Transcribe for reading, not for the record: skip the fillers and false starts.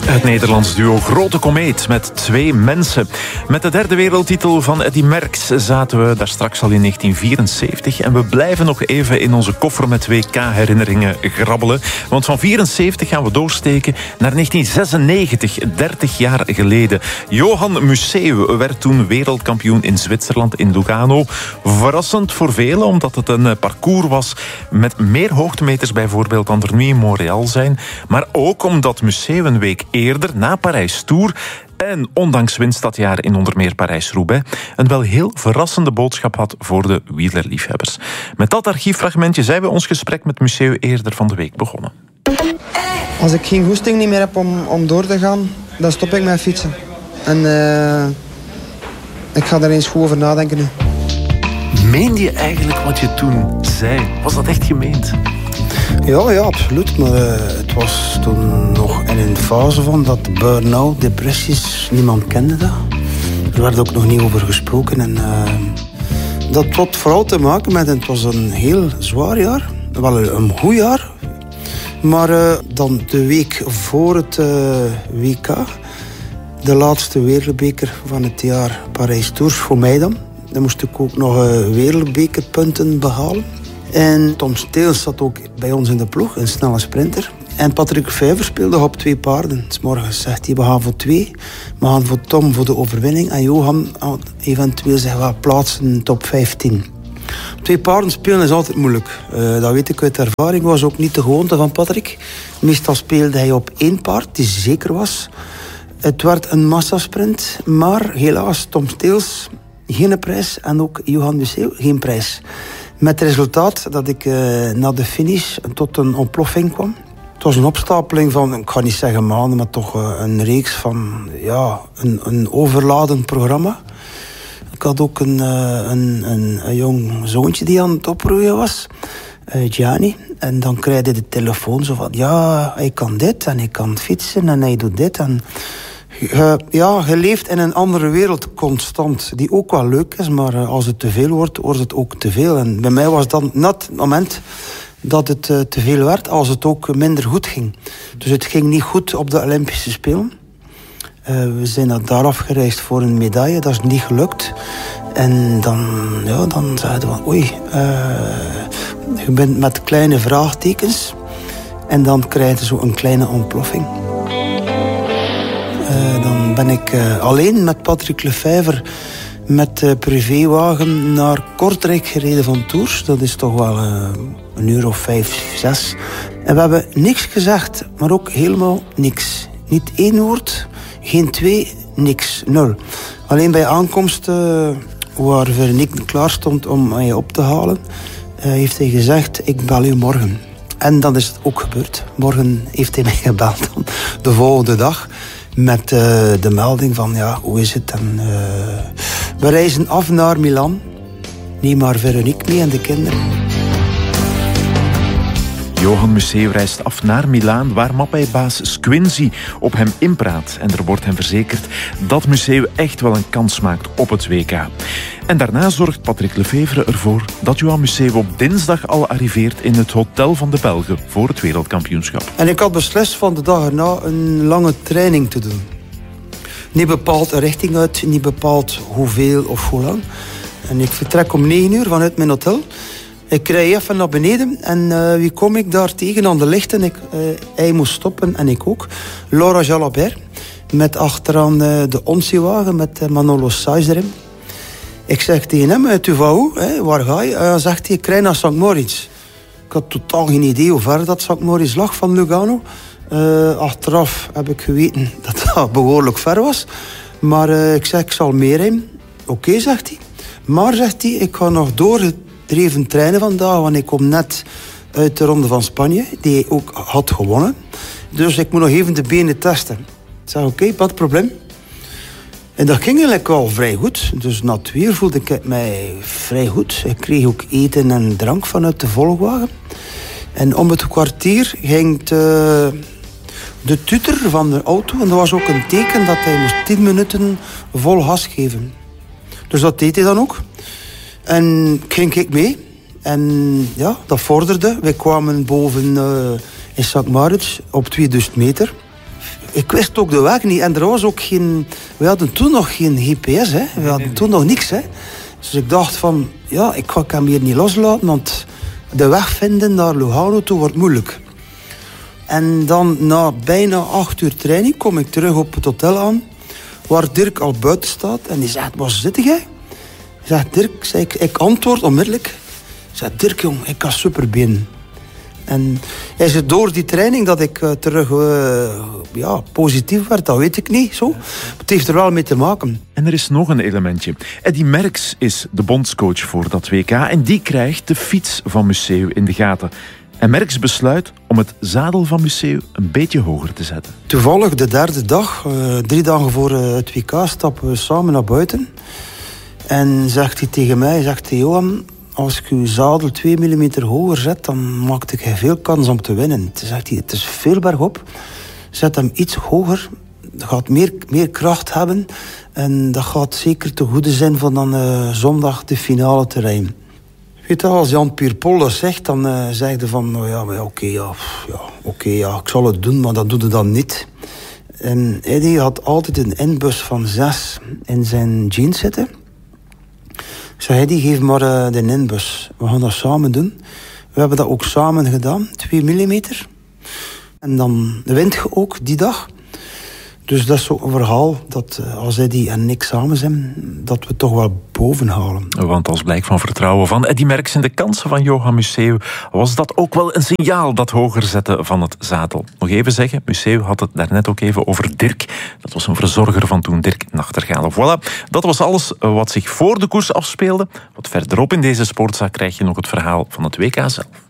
Het Nederlands duo Grote Komeet met 2 mensen. Met de 3e wereldtitel van Eddy Merckx zaten we daar straks al in 1974. En we blijven nog even in onze koffer met WK-herinneringen grabbelen. Want van 74 gaan we doorsteken naar 1996, 30 jaar geleden. Johan Museeuw werd toen wereldkampioen in Zwitserland, in Lugano. Verrassend voor velen, omdat het een parcours was met meer hoogtemeters bijvoorbeeld dan er nu in Montreal zijn. Maar ook omdat Museeuw een week eerder, na Parijs-Tours en ondanks winst dat jaar in onder meer Parijs-Roubaix, een wel heel verrassende boodschap had voor de wielerliefhebbers. Met dat archieffragmentje zijn we ons gesprek met Museeuw eerder van de week begonnen. Als ik geen goesting niet meer heb om door te gaan, dan stop ik met fietsen. En ik ga daar eens goed over nadenken nu. Meende je eigenlijk wat je toen zei? Was dat echt gemeend? Ja, absoluut. Maar het was toen nog in een fase van dat burn-out, depressies, niemand kende dat. Er werd ook nog niet over gesproken. En dat had vooral te maken met, het was een heel zwaar jaar. Wel een goed jaar. Maar dan de week voor het WK, de laatste wereldbeker van het jaar Parijs-Tours, voor mij dan. Dan moest ik ook nog wereldbekerpunten behalen. En Tom Steels zat ook bij ons in de ploeg, een snelle sprinter. En Patrick Lefevre speelde op 2 paarden. 's morgens zegt hij, we gaan voor 2. We gaan voor Tom voor de overwinning. En Johan eventueel zich wel plaatsen in top 15. 2 paarden spelen is altijd moeilijk. Dat weet ik uit ervaring. Was ook niet de gewoonte van Patrick. Meestal speelde hij op 1 paard, die zeker was. Het werd een massasprint. Maar helaas, Tom Steels geen prijs. En ook Johan Museeuw geen prijs. Met het resultaat dat ik na de finish tot een ontploffing kwam. Het was een opstapeling van, ik ga niet zeggen maanden, maar toch een reeks van, ja, een overladen programma. Ik had ook een jong zoontje die aan het oproeien was, Gianni. En dan krijg je de telefoon zo van, ja, hij kan dit en hij kan fietsen en hij doet dit. En je leeft in een andere wereld constant, die ook wel leuk is, maar als het te veel wordt, wordt het ook te veel. En bij mij was dat net het moment dat het te veel werd, als het ook minder goed ging. Dus het ging niet goed op de Olympische Spelen. We zijn naar daar afgereisd voor een medaille, dat is niet gelukt. En dan zeiden we van, oei, je bent met kleine vraagtekens en dan krijg je zo een kleine ontploffing. Dan ben ik alleen met Patrick Lefevre met de privéwagen naar Kortrijk gereden van Tours. Dat is toch wel een uur of 5, 6. En we hebben niks gezegd, maar ook helemaal niks. Niet 1 woord, geen 2, niks, 0. Alleen bij aankomst, waar Veronique klaar stond om mij op te halen, heeft hij gezegd, ik bel u morgen. En dat is ook gebeurd. Morgen heeft hij mij gebeld, de volgende dag. Met de melding van, ja, hoe is het? En, we reizen af naar Milan. Neem maar Veronique mee en de kinderen. Johan Museeuw reist af naar Milaan, waar Mappei-baas Squinzi op hem inpraat. En er wordt hem verzekerd dat Museeuw echt wel een kans maakt op het WK. En daarna zorgt Patrick Lefevre ervoor dat Johan Museeuw op dinsdag al arriveert in het Hotel van de Belgen voor het wereldkampioenschap. En ik had beslist van de dag erna een lange training te doen. Niet bepaald een richting uit, niet bepaald hoeveel of hoe lang. En ik vertrek om 9 uur vanuit mijn hotel. Ik rij even naar beneden en wie kom ik daar tegen aan de lichten? Hij moest stoppen en ik ook. Laura Jalabert, met achteraan de Onsi-wagen met Manolo Saiz erin. Ik zeg tegen hem, tu vas où? Waar ga je? Dan zegt hij, ik rij naar St. Moritz. Ik had totaal geen idee hoe ver dat St. Moritz lag van Lugano. Achteraf heb ik geweten dat dat behoorlijk ver was. Maar ik zeg, ik zal meerijden. Oké, zegt hij. Maar, zegt hij, ik ga nog doorgedreven trainen vandaag, want ik kom net uit de Ronde van Spanje, die hij ook had gewonnen. Dus ik moet nog even de benen testen. Ik zeg, oké, wat probleem? En dat ging eigenlijk wel vrij goed. Dus na het weer voelde ik mij vrij goed. Ik kreeg ook eten en drank vanuit de volgwagen. En om het kwartier ging de tutor van de auto. En er was ook een teken dat hij moest 10 minuten vol gas geven. Dus dat deed hij dan ook. En ging ik mee. En ja, dat vorderde. Wij kwamen boven in St. Moritz op 2000 meter. ik wist ook de weg niet. En er was ook geen... We hadden toen nog geen GPS, hè. We hadden toen nog niks, hè. Dus ik dacht van... Ja, ik ga hem hier niet loslaten, want de weg vinden naar Lugano toe wordt moeilijk. En dan na bijna 8 uur training kom ik terug op het hotel aan, waar Dirk al buiten staat. En die zegt, waar zit jij? Ik zeg, Dirk, ik antwoord onmiddellijk. Ik zeg, Dirk, jong, ik kan superbeen. En is het door die training dat ik terug positief werd? Dat weet ik niet. Zo. Het heeft er wel mee te maken. En er is nog een elementje. Eddy Merckx is de bondscoach voor dat WK en die krijgt de fiets van Museeuw in de gaten. En Merckx besluit om het zadel van Museeuw een beetje hoger te zetten. Toevallig de derde dag, 3 dagen voor het WK, stappen we samen naar buiten. En zegt hij tegen mij, Johan, als ik uw zadel 2 mm hoger zet, dan maak ik veel kans om te winnen. Toen zegt hij, het is veel bergop. Zet hem iets hoger. Dat gaat meer kracht hebben. En dat gaat zeker te goede zijn van dan zondag de finale te rijden. Weet je, als Jan Pierpol dat zegt, dan zeg je van... Oké, ik zal het doen, maar dat doe je dan niet. En Eddy had altijd een inbus van 6 in zijn jeans zitten. Ik zei, Eddy, geef maar de inbus. We gaan dat samen doen. We hebben dat ook samen gedaan, 2 mm. En dan wint je ook die dag. Dus dat is zo'n verhaal dat als Eddy en ik samen zijn, dat we toch wel boven halen. Want als blijk van vertrouwen van Eddy Merckx in de kansen van Johan Museeuw was dat ook wel een signaal, dat hoger zetten van het zadel. Nog even zeggen, Museeuw had het daarnet ook even over Dirk. Dat was een verzorger van toen, Dirk Nachtergaal. Voilà, dat was alles wat zich voor de koers afspeelde. Wat verderop in deze sportzaak krijg je nog het verhaal van het WK zelf.